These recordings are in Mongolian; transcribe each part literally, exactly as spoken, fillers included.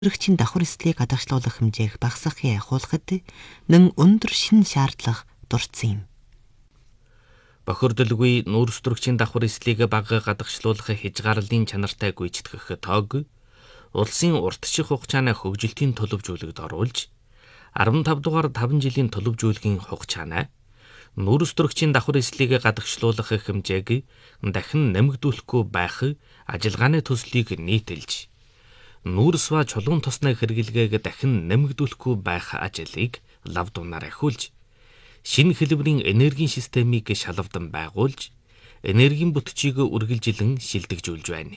Өргөчийн давхар эслийг гадагшлуулах хэмжээг багасгахыг ахиулахад нэн өндөр шин шаардлага дурдсан юм. Бохирдолгүй нүүрс төрөгчийн давхар эслийг бага гадагшлуулах хязгаарлалын чанартай гүйцэтгэх тоог улсын уртчих хугацааны хөгжилтийн төлөвжүүлэгт оруулж арван тав дугаар таван жилийн төлөвжүүлгийн хугацааны нүүрс төрөгчийн давхар эслийг гадагшлуулах хэмжээг дахин нэмэгдүүлэхгүй байх ажиллагааны төслийг нийтэлж нүүрс ба чулуун тосны хэрэглэгээг дахин нэмэгдүүлэхгүй байх ажлыг лав дунаар ахиулж шинэ хэлбэрийн энергийн системийг шалавдан байгуулж энергийн бүтцийг үргэлжилэн шилдэгжүүлж байна.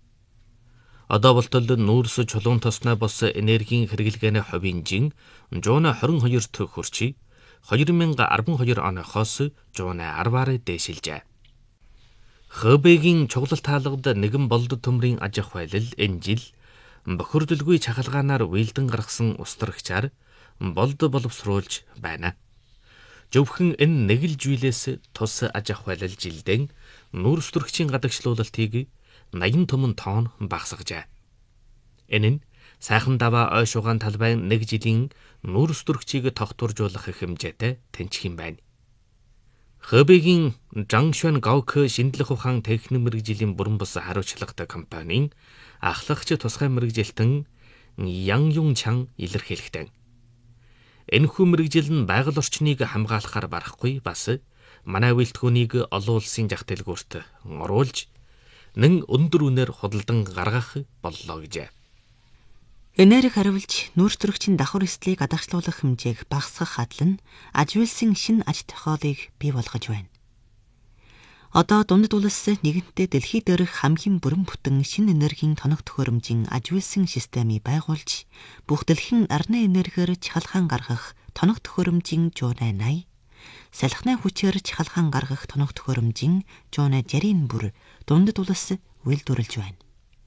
Одоо болтол нүүрс чулуун тосны бос энергийн хэрэглгээний хувийн жин зуун хорин хоёрт хүрч хоёр мянга арван хоёр оноохоос зуун арваар дээшилжээ. Хобегийн чуглал таалгад нэгэн болд төмрийн аж ахуй байлал энэ жил бохирдолгүй чахалгаанаар уйлдан гаргасан устрагчаар болд боловсруулж байна. Зөвхөн энэ нэг л жилээс тус аж ахуй байлал жилдэн нүүрс төрөгчийн гадагшлуулалтыг наян түмэн тонн багасгажээ. Энэ нь сайхан даваа ой шугаан талбайн нэг жилийн нүүрс төрөгчийг тогтворжуулах хэмжээтэй тэнцэх юм байна. Хобегийн Жангшуан Гаок шинжлэх ухаан техник мэргэжлийн бүрэн бус хариуцлагатай компанийн ахлагч тусгай мэргэжилтэн Ян Юн Чан илэрхийлэхдээ энэхүү мэргэжил нь байгаль орчныг хамгаалахаар барахгүй бас манай үйлдвэрийг олон улсын зах дэлгүүрт оруулж нэн өндөр үнээр худалдан гаргах боллоо гэжээ. Энерги хариулж нүүрс төрөгчийн давхар эслийг гадагшлуулах хэмжээг багасгах адил нь аж үйлсийн шинэ аж тохиолыг бий болгож байна. Одоо дундад улс нэгэнтээ дэлхий дээрх хамгийн бүрэн бүтэн шинэ энергийн тоног төхөөрөмжийн аж үйлсийн системийг байгуулж бүх дэлхийн арны энергиэр чахалгаан гаргах тоног төхөөрөмжийн зуун eighty, салхины хүчээр чахалгаан гаргах тоног төхөөрөмжийн зуун sixty бүр дундад улс үйлдвэрлэж байна.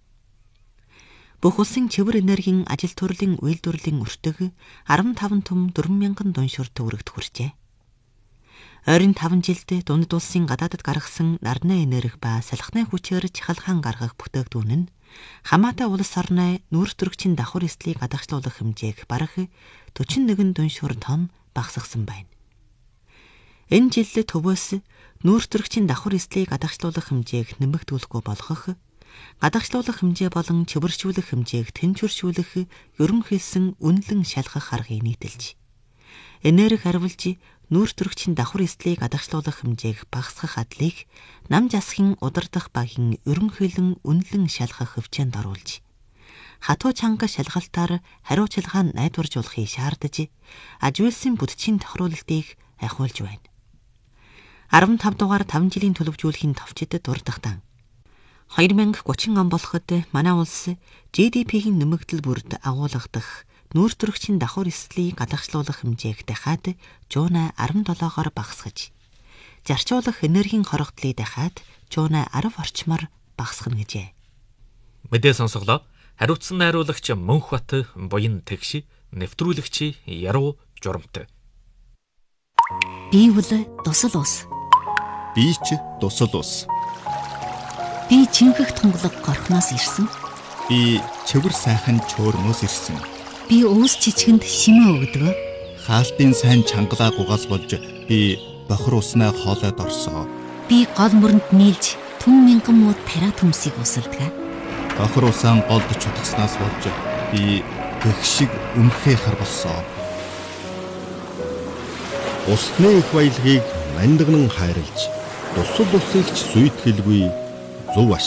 Бүх улсын цэвэр энергийн ажил төрлийн үйлдвэрлэлийн өртөг арван таван түм дөрвөн мянган дуншуур төгрөгт хүрчээ. Ойрын таван жилд дундад улсын гадаадд гаргасан нарны энерги ба салхины хүчээр чахалгаан гаргах бүтээгдэхүүн нь хамаатай улс орны нүүрс төрөгчийн давхар эслийг гадагшлуулах хэмжээг бараг forty-one дуншуур тонн багасгасан байна. Энэ жил төвөөс нүүрс төрөгчийн давхар эслийг гадагшлуулах хэмжээг нэмэгдүүлэхгүй болгох гадагшлуулах хэмжээ болон чивэршүүлэх хэмжээг тэнцвэршүүлэх ерөнхийдсөн үнэлэн шалгах аргыг нийтэлж энерги хариулж нүүрс төрөгчийн давхар эслийг гадагшлуулах хэмжээг багасгах адлыг нам засгийн удирдах багийн ерөнхийлөн үнэлэн шалгах хөвчөнд оруулж хатуу чанга шалгалтаар хариуцлагаа найдваржуулахыг шаардаж аж үйлсийн бүтцийн тохируулалтыг ахиулж байна. арван тав дугаар таван жилийн төлөвжүүлэхийн товчид дурдахтан twenty thirty он болоход манай улс G D P-ийн нэмэгдэл бүрд агуулгадах нүүрс төрөгчийн давхар эслийг гадагшлуулах хэмжээг дахиад зуун seventeen-оор багасгаж зарчуулах энергийн хорогдлыг дахиад зуун ten орчмоор багасгана гэжээ. Мэдээ сонсголоо. Хариуцсан найруулагч Мөнхбат Буян Тэгш, нэвтрүүлэгч Яруу Журамт. Би бол дусал ус. Би ч дусал ус. Би чингэх тунгалаг горхноос ирсэн. Би чивэр сайхан чөөрнөөс ирсэн. Би өөс чичгэнд шимээ өгдөг. Хаалтын сайн чангалаа гугаас болж би бохир уснаа хоолойд орсоо. Би гол мөрөнд нийлж түн мянган мууд тариа төмсийг усалдаг. Бохир усаан голд чутгаснаас болж би гэх шиг өмхөхөр болсоо. Усны их баялагийг мандагнан хайрлж, дусал усыг ч сүйтгэлгүй зөв